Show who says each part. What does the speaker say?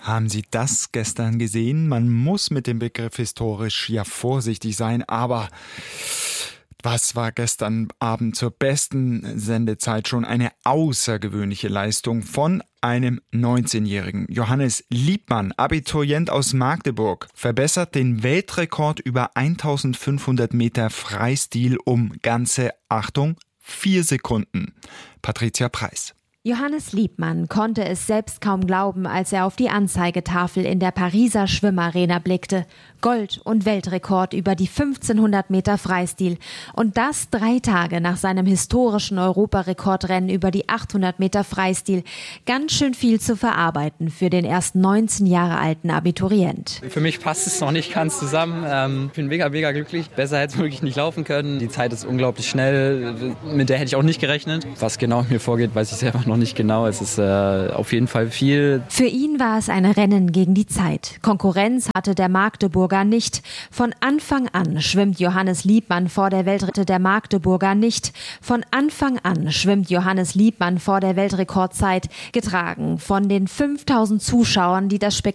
Speaker 1: Haben Sie das gestern gesehen? Man muss mit dem Begriff historisch ja vorsichtig sein, aber was war gestern Abend zur besten Sendezeit schon eine außergewöhnliche Leistung von einem 19-Jährigen. Johannes Liebmann, Abiturient aus Magdeburg, verbessert den Weltrekord über 1500 Meter Freistil um ganze, Achtung, 4 Sekunden. Patricia Preis.
Speaker 2: Johannes Liebmann konnte es selbst kaum glauben, als er auf die Anzeigetafel in der Pariser Schwimmarena blickte. Gold- und Weltrekord über die 1500 Meter Freistil. Und das 3 Tage nach seinem historischen Europarekordrennen über die 800 Meter Freistil. Ganz schön viel zu verarbeiten für den erst 19 Jahre alten Abiturient.
Speaker 3: Für mich passt es noch nicht ganz zusammen. Ich bin mega glücklich. Besser hätte es wirklich nicht laufen können. Die Zeit ist unglaublich schnell. Mit der hätte ich auch nicht gerechnet. Was genau in mir vorgeht, weiß ich selber noch nicht genau. Es ist auf jeden Fall viel.
Speaker 2: Für ihn war es ein Rennen gegen die Zeit. Konkurrenz hatte der Magdeburger nicht. Von Anfang an schwimmt Johannes Liebmann vor der der Magdeburger nicht. Von Anfang an schwimmt Johannes Liebmann vor der Weltrekordzeit, getragen von den 5000 Zuschauern, die das Spektakel